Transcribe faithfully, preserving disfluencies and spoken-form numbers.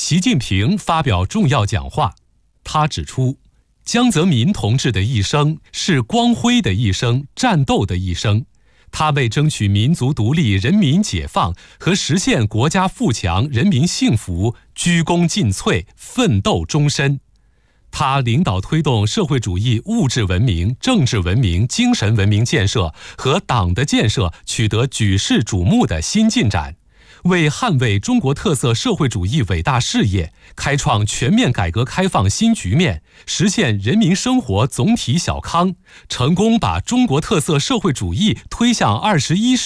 习近平发表重要讲话。他指出，江泽民同志的一生是光辉的一生，战斗的一生。他为争取民族独立、人民解放和实现国家富强、人民幸福，鞠躬尽瘁，奋斗终身。他领导推动社会主义物质文明、政治文明、精神文明建设和党的建设取得举世瞩目的新进展，为捍卫中国特色社会主义伟大事业，开创全面改革开放新局面，实现人民生活总体小康，成功把中国特色社会主义推向二十一世